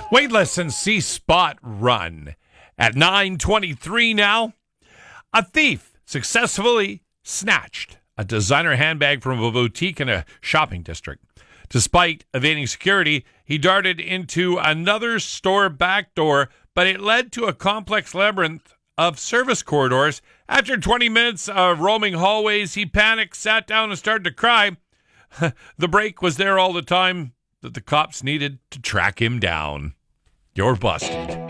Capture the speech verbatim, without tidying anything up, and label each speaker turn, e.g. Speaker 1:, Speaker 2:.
Speaker 1: Weightless and C-Spot run. At nine twenty-three now, a thief successfully snatched a designer handbag from a boutique in a shopping district. Despite evading security, he darted into another store back door, but it led to a complex labyrinth of service corridors. After twenty minutes of roaming hallways, he panicked, sat down, and started to cry. The break was there all the time that the cops needed to track him down. You're busted.